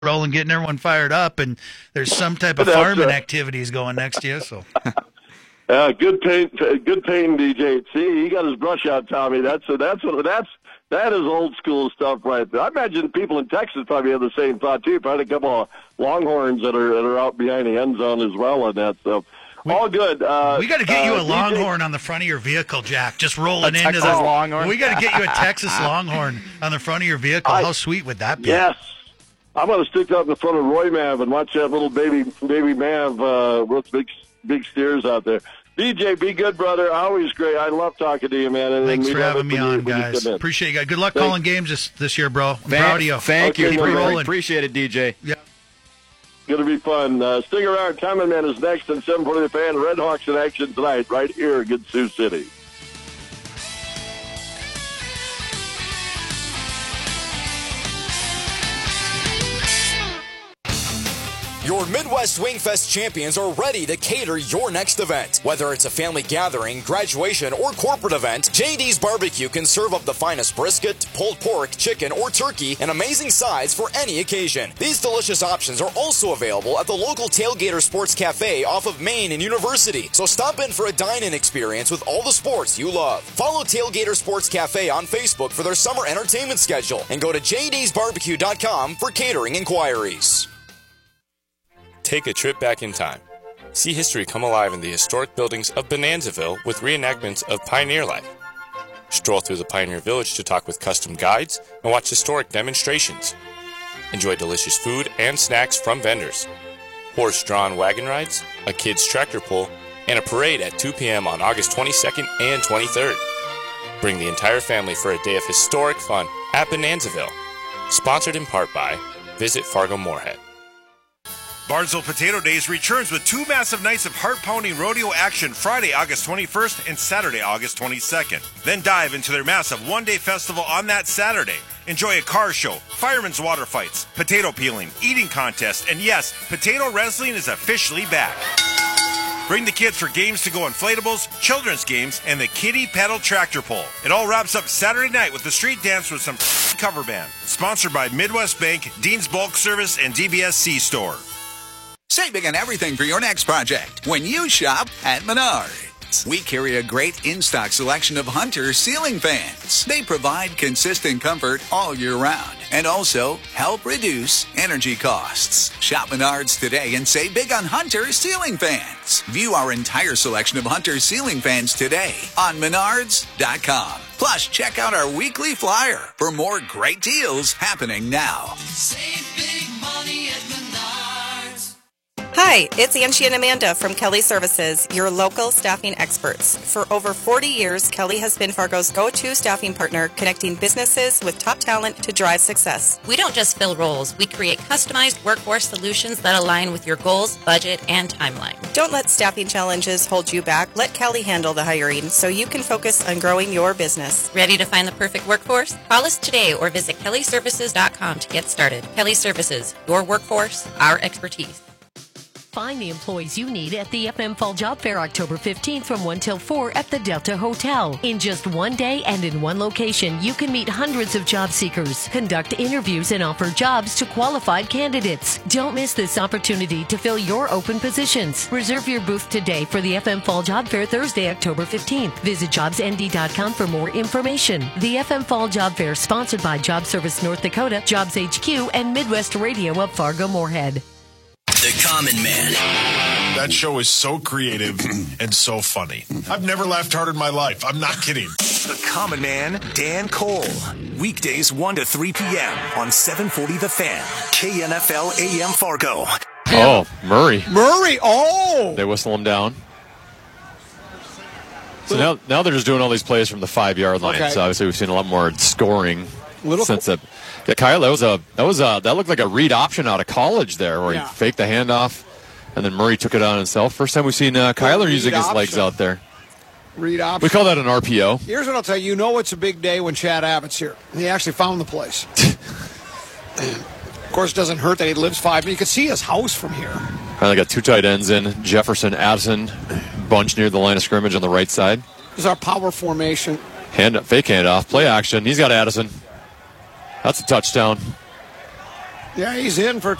rolling, getting everyone fired up, and there's some type of farming activities going next year. So, good painting, DJ. See, he got his brush out, Tommy. That is old school stuff right there. I imagine people in Texas probably have the same thought too. Probably a couple of Longhorns that are out behind the end zone as well on that stuff. All good. We got to get you a Longhorn on the front of your vehicle, Jack. Just rolling into the Longhorn. We got to get you a Texas Longhorn on the front of your vehicle. How sweet would that be? Yes. I'm going to stick that in the front of Roy Mav and watch that little baby Mav with big steers out there. DJ, be good, brother. Always great. I love talking to you, man. And thanks for having me on, guys. Appreciate you guys. Good luck calling games this year, bro. I'm proud of you. Thank you. Keep it rolling. Appreciate it, DJ. Yeah. Going to be fun. Stick around. Common Man is next on 740 The Fan. Red Hawks in action tonight right here in Sioux City. Your Midwest Wingfest champions are ready to cater your next event. Whether it's a family gathering, graduation, or corporate event, J.D.'s Barbecue can serve up the finest brisket, pulled pork, chicken, or turkey in amazing sides for any occasion. These delicious options are also available at the local Tailgater Sports Cafe off of Main and University. So stop in for a dine-in experience with all the sports you love. Follow Tailgater Sports Cafe on Facebook for their summer entertainment schedule and go to jdsbarbecue.com for catering inquiries. Take a trip back in time. See history come alive in the historic buildings of Bonanzaville with reenactments of pioneer life. Stroll through the Pioneer Village to talk with custom guides and watch historic demonstrations. Enjoy delicious food and snacks from vendors. Horse-drawn wagon rides, a kids' tractor pull, and a parade at 2 p.m. on August 22nd and 23rd. Bring the entire family for a day of historic fun at Bonanzaville. Sponsored in part by Visit Fargo Moorhead. Barnesville Potato Days returns with 2 massive nights of heart-pounding rodeo action Friday, August 21st and Saturday, August 22nd. Then dive into their massive one-day festival on that Saturday. Enjoy a car show, firemen's water fights, potato peeling, eating contest, and yes, potato wrestling is officially back. Bring the kids for games to go inflatables, children's games, and the kiddie pedal tractor pull. It all wraps up Saturday night with the street dance with some cover band. Sponsored by Midwest Bank, Dean's Bulk Service, and DBSC Store. Save big on everything for your next project when you shop at Menards. We carry a great in-stock selection of Hunter ceiling fans. They provide consistent comfort all year round and also help reduce energy costs. Shop Menards today and save big on Hunter ceiling fans. View our entire selection of Hunter ceiling fans today on Menards.com. Plus, check out our weekly flyer for more great deals happening now. Save big money at Menards. Hi, it's Angie and Amanda from Kelly Services, your local staffing experts. For over 40 years, Kelly has been Fargo's go-to staffing partner, connecting businesses with top talent to drive success. We don't just fill roles. We create customized workforce solutions that align with your goals, budget, and timeline. Don't let staffing challenges hold you back. Let Kelly handle the hiring so you can focus on growing your business. Ready to find the perfect workforce? Call us today or visit kellyservices.com to get started. Kelly Services, your workforce, our expertise. Find the employees you need at the FM Fall Job Fair October 15th from 1 till 4 at the Delta Hotel. In just one day and in one location, you can meet hundreds of job seekers, conduct interviews, and offer jobs to qualified candidates. Don't miss this opportunity to fill your open positions. Reserve your booth today for the FM Fall Job Fair Thursday, October 15th. Visit jobsnd.com for more information. The FM Fall Job Fair sponsored by Job Service North Dakota, Jobs HQ, and Midwest Radio of Fargo Moorhead. The Common Man. That show is so creative and so funny. I've never laughed harder in my life. I'm not kidding. The Common Man, Dan Cole. Weekdays 1 to 3 p.m. on 740 The Fan. KNFL AM Fargo. Oh, Murray. Oh! They whistle him down. So now they're just doing all these plays from the 5-yard line. Okay. So obviously we've seen a lot more scoring since that. Yeah, Kyle, that looked like a read option out of college there, where he faked the handoff, and then Murray took it on himself. First time we've seen Kyler using his legs out there. Read option. We call that an RPO. Here's what I'll tell you. You know it's a big day when Chad Abbott's here. He actually found the place. Of course, it doesn't hurt that he lives 5 minutes. You can see his house from here. They got 2 tight ends in, Jefferson, Addison, bunch near the line of scrimmage on the right side. This is our power formation. Fake handoff, play action. He's got Addison. That's a touchdown. Yeah, he's in for